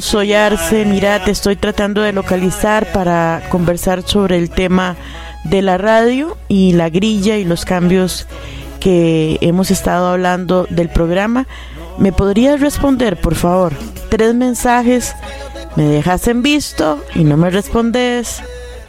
Soy Arce, mira, te estoy tratando de localizar para conversar sobre el tema de la radio y la grilla y los cambios que hemos estado hablando del programa. ¿Me podrías responder, por favor? 3 mensajes, me dejas en visto y no me respondes.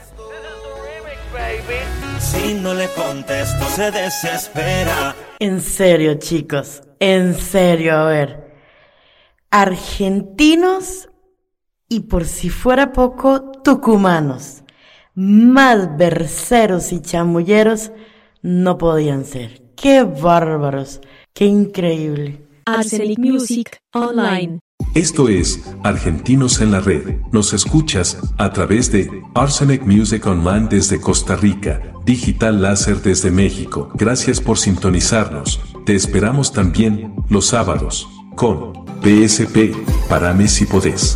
Si no le contesto se desespera. En serio, chicos, en serio, a ver. Argentinos y, por si fuera poco, tucumanos. Más berceros y chamulleros no podían ser. ¡Qué bárbaros! ¡Qué increíble! Arsenic Music Online. Esto es Argentinos en la Red. Nos escuchas a través de Arsenic Music Online desde Costa Rica, Digital Láser desde México. Gracias por sintonizarnos. Te esperamos también los sábados con PSP. Parame si podés.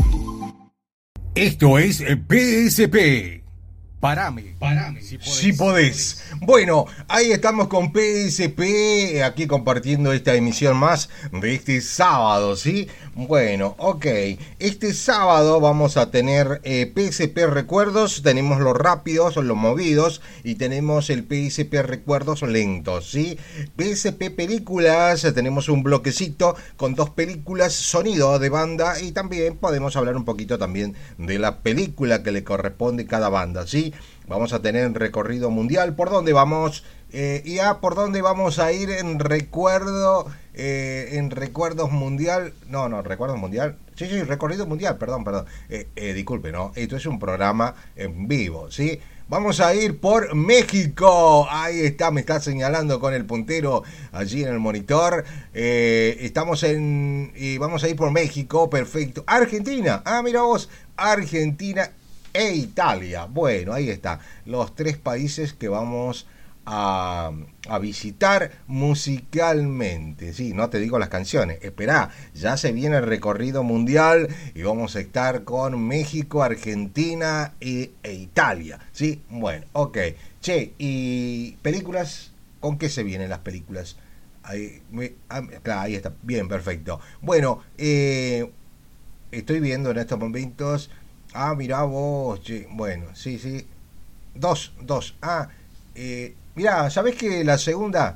Esto es PSP. Parame si podés. Bueno, ahí estamos con PSP, aquí compartiendo esta emisión más de este sábado, ¿sí? Bueno, ok. Este sábado vamos a tener PSP Recuerdos, tenemos los rápidos, los movidos, y tenemos el PSP Recuerdos lentos, ¿sí? PSP Películas, tenemos un bloquecito con 2 películas, sonido de banda, y también podemos hablar un poquito también de la película que le corresponde a cada banda, ¿sí? Vamos a tener un recorrido mundial. ¿Por dónde vamos? ¿Por dónde vamos a ir en recuerdo? En recuerdos mundial. No, recuerdos mundial. Sí, recorrido mundial, perdón. Disculpe, ¿no? Esto es un programa en vivo, ¿sí? Vamos a ir por México. Ahí está, me está señalando con el puntero allí en el monitor. Vamos a ir por México, perfecto. Argentina. Mira vos, Argentina e Italia. Bueno, ahí está, los 3 países que vamos a visitar musicalmente. Sí, no te digo las canciones, esperá, ya se viene el recorrido mundial y vamos a estar con México, Argentina e Italia. Sí, bueno, ok. Che, ¿y películas? ¿Con qué se vienen las películas? Ahí está, bien, perfecto. Bueno, estoy viendo en estos momentos. Mirá vos, che. Bueno, sí. 2. Mirá, ¿sabés que la segunda,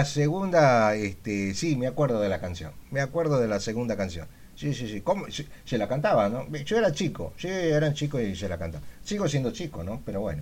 sí, me acuerdo de la canción. Me acuerdo de la segunda canción. Sí. ¿Cómo? Se la cantaba, ¿no? Yo era chico y se la cantaba. Sigo siendo chico, ¿no? Pero bueno,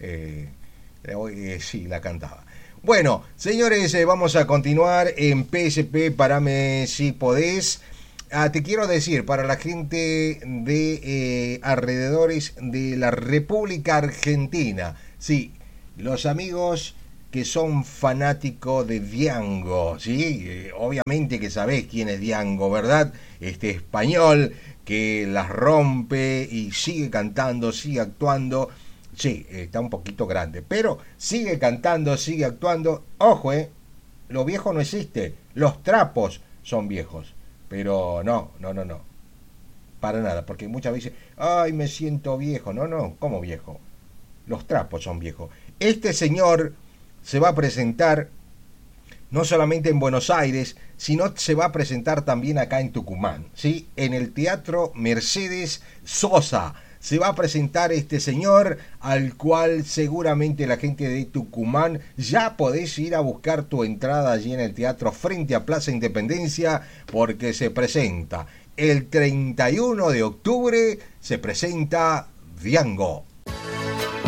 sí, la cantaba. Bueno, señores, vamos a continuar en PSP. Parame si podés. Te quiero decir, para la gente de alrededores de la República Argentina, sí, los amigos que son fanáticos de Diango, sí, obviamente que sabés quién es Diango, ¿verdad? Este español que las rompe y sigue cantando, sigue actuando. Sí, está un poquito grande, pero sigue cantando, sigue actuando. Ojo, lo viejo no existe, los trapos son viejos. Pero no, para nada, porque muchas veces, me siento viejo. No, ¿cómo viejo? Los trapos son viejos. Este señor se va a presentar no solamente en Buenos Aires, sino se va a presentar también acá en Tucumán, ¿sí? En el Teatro Mercedes Sosa. Se va a presentar este señor, al cual seguramente la gente de Tucumán ya podés ir a buscar tu entrada allí en el teatro frente a Plaza Independencia, porque se presenta el 31 de octubre, se presenta Diango.